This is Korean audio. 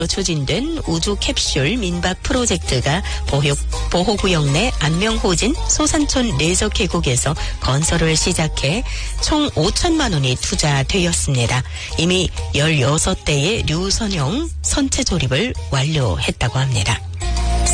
추진된 우주 캡슐 민박 프로젝트가 보호구역 내 안명호진 소산촌 레저 계곡에서 건설을 시작해 총 5천만 원이 투자되었습니다. 이미 16대의 류선형 선체 조립을 완료했다고 합니다.